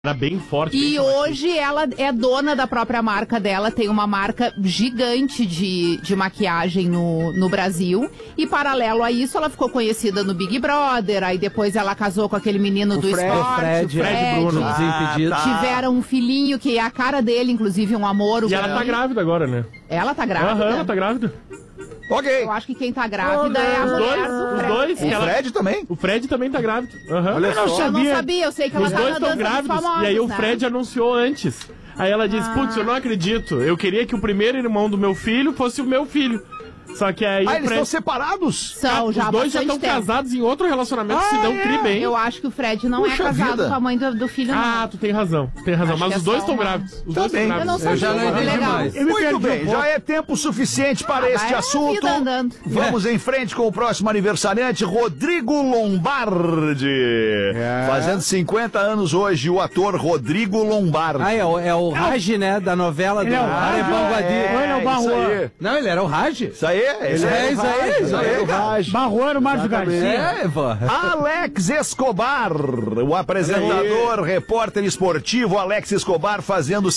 Era bem forte. E bem hoje ela é dona da própria marca dela, tem uma marca gigante de maquiagem no Brasil. E paralelo a isso, ela ficou conhecida no Big Brother, aí depois ela casou com aquele menino do esporte, Fred Bruno. Tiveram um filhinho que é a cara dele, inclusive um amor. E ela tá grávida agora, né? Ela tá grávida? Aham, ela tá grávida. Ok. Eu acho que quem tá grávida é a mulher do Os Fred. dois. O Fred também? O Fred também tá grávido. Aham. Olha Eu não sabia, eu sei que ela Os tá dois na estão dança dos grávidos. famosos, E aí o né? Fred anunciou antes. Aí ela disse, putz, eu não acredito. Eu queria que o primeiro irmão do meu filho fosse o meu filho. Só que aí o eles Fred... estão separados? São, já Os há dois já bastante estão tempo. casados em outro relacionamento, se dão tri bem. Eu acho que o Fred não Puxa é casado vida. com a mãe do filho, não. Ah, tu tem razão. Acho Mas que os é dois só estão uma- grávidos. Os Tá dois bem. estão Eu não grávidos. sabia. já não entendi Legal. mais. Muito bem, já é tempo suficiente para este vai a assunto. vida andando. Vamos em frente com o próximo aniversariante, Rodrigo Lombardi. Fazendo 50 anos hoje, o ator Rodrigo Lombardi. Ah, é o Raj, né? Da novela do Ele é o Are Raj, Banguadi. ou ele é o Barroan? Não, ele era o Raj. Isso aí, Isso aí, cara. Barroan, o Márcio Garcia. É, pô. Alex Escobar, o apresentador, repórter esportivo Alex Escobar, fazendo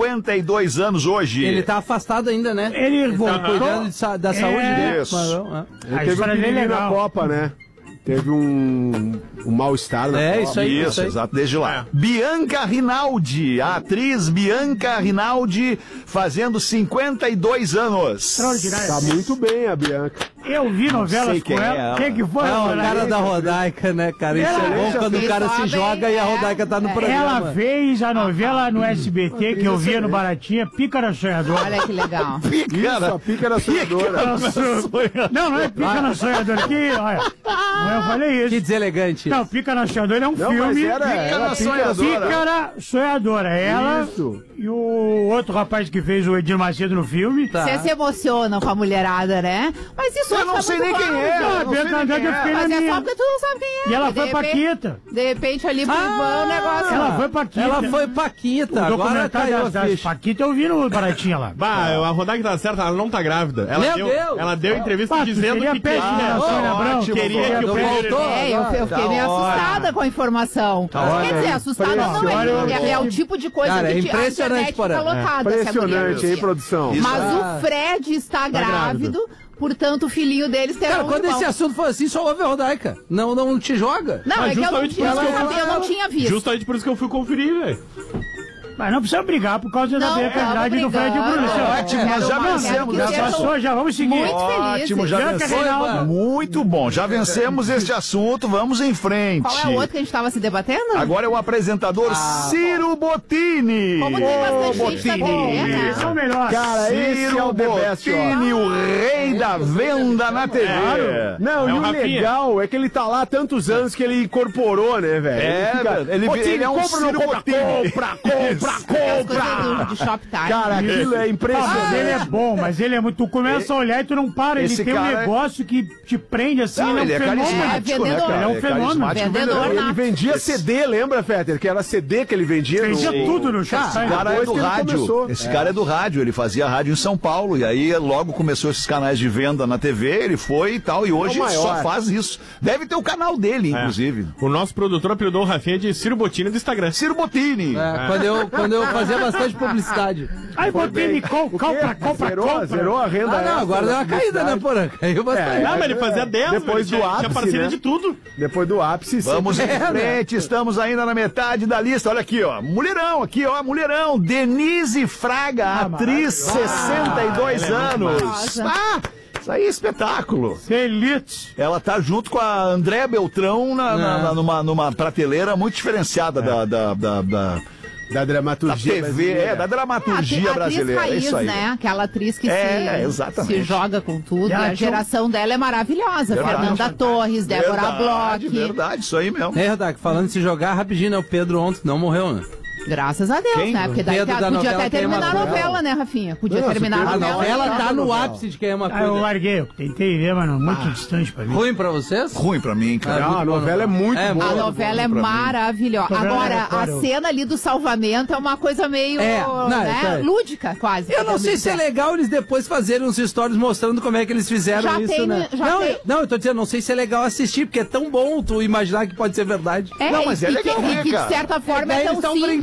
52 anos hoje. Ele tá afastado ainda, né? Ele voltou. Cuidando da saúde dele. Isso. Mas não, é. A Teve um história dele é piriri na legal. Copa, né? Teve um mal-estar na É, Copa. isso aí. Isso, exato, desde lá. Bianca Rinaldi, a atriz Bianca Rinaldi, fazendo 52 anos. Extraordinário. Tá muito bem a Bianca. Eu vi novelas Sei com quem é ela. ela. Quem que foi? É o Ela? cara da Rodaica, né, cara? Isso é bom quando o cara se joga e a Rodaica tá no Ela programa. fez a novela no SBT que eu via no Baratinha, Pícara Sonhadora. Olha que legal. Isso, a pícara sonhadora. Não é Pícara Sonhadora. Que, olha, não, eu falei Que isso. deselegante. Não, Pícara Sonhadora é um Não, mas filme. era Pícara Sonhadora. Pícara Sonhadora. Ela Isso. e o outro rapaz que fez o Edir Macedo no filme. Tá. Você se emociona com a mulherada, né? Mas isso Eu não tá sei muito nem quem claro. é. Ah, eu não sei Bianca nem Andrade, quem eu fiquei é. na Mas é minha. só porque tu não sabe quem é. E ela De foi repente- Paquita. De repente ali pro Ivan o negócio. Ela foi Paquita. Ela foi Paquita. O Agora documentário caiu a das ficha. Paquita eu vi no Baratinha lá. Bah, a Rodaica tá certa, ela não tá grávida. Meu Deus! Ela deu entrevista Pá, tu dizendo seria que péssimo queria. na Sônia Abrão. ótimo, Queria que o Voltou. primeiro irmão... Eu fiquei meio assustada com a informação. Quer dizer, assustada não é o tipo de coisa Cara, é que a impressionante, internet fica Porã. lotada. essa Impressionante, mulher. hein, produção? Isso. Mas Ah. o Fred está grávido, portanto o filhinho deles terá Cara, um quando irmão. esse assunto for assim, só ouve a Rodaica. Não te joga. Não, Mas é que eu não justamente tinha, por isso que eu não tinha visto. Justamente por isso que eu fui conferir, velho. Mas não precisa brigar por causa da Não, Bianca tamo Andrade e do Fred brigando. Bruno. Ótimo, nós já Quero vencemos. que Já sejam passou, já vamos seguir. muito Ótimo, felizes. já Bianca vencemos. Reinaldo. Muito bom, já vencemos este assunto, vamos em frente. Qual é o outro que a gente estava se debatendo? Agora é o apresentador Ciro Bottini. Como tem bastante gente na TV, né? Esse é o melhor. Cara, esse é Ciro o The Best, ó. Bottini, o rei da venda na TV. Não, É e o o Rafinha. legal é que ele tá lá há tantos anos que ele incorporou, né, velho? Ele é um Ciro Bottini. As coisas de Shoptime. Cara, aquilo é Ah, impressionante. mas ele é bom, mas ele é muito. Tu começa a olhar e tu não para. Ele Esse tem um cara é- negócio que te prende assim. Não, ele ele é é um fenômeno. carismático, né, vendedor. cara? Ele é um fenômeno. carismático Vendedor. Ele nato. vendia CD, lembra, Fetter? Que era CD que ele vendia. Vendia no... tudo no Esse Shoptime. cara é Depois do que ele rádio. começou. Esse cara é do rádio. Ele fazia rádio em São Paulo. E aí logo começou esses canais de venda na TV. Ele foi e tal. E hoje É o ele só maior. faz isso. Deve ter o canal dele, inclusive. O nosso produtor apelidou o Rafinha de Ciro Bottini do Instagram. Ciro Bottini. Quando eu fazia bastante publicidade. Aí botei ele compra. Zerou a renda Ah, não, extra agora deu da uma caída, né, publicidade. Porã? Caiu bastante. Não, mas ele fazia 10, Depois velho. do Tinha ápice, parceria né? de tudo. Depois do ápice, Vamos em É, frente, estamos ainda na metade da lista. Olha aqui, ó. Mulherão, aqui, ó. Mulherão. Denise Fraga, atriz, 62 anos. Nossa. Ah, isso aí é espetáculo. Elite. Ela tá junto com a André Beltrão numa prateleira muito diferenciada da da dramaturgia TV, brasileira. da dramaturgia A brasileira. atriz É raiz, isso aí. né? Aquela atriz que exatamente. se joga com tudo. E ela A tinha um- geração dela é maravilhosa. Verdade. Fernanda Torres, Débora Verdade, Bloch. verdade, isso aí mesmo. É, Rodak, falando de se jogar rapidinho, né? O Pedro ontem não morreu, né? Graças a Deus, Quem? né? Porque daí Pedro da podia novela até terminar a queima novela, né, Rafinha? Podia terminar A a novela. novela tá no ápice de quem é uma Ah, eu coisa. larguei, eu tentei ver, mas não, muito distante pra mim. Ruim pra vocês? Ruim pra mim, cara. Não, a novela é muito boa. A novela é maravilhosa. Agora, a cena ali do salvamento é uma coisa meio lúdica, quase. Eu não sei se é legal eles depois fazerem uns stories mostrando como é que eles fizeram Já isso, tem, né? já tem. Não, eu tô dizendo, não sei se é legal assistir, porque é tão bom tu imaginar que pode ser verdade. Não, mas é legal, e né, que de cara? certa forma Daí é eles tão tão simples.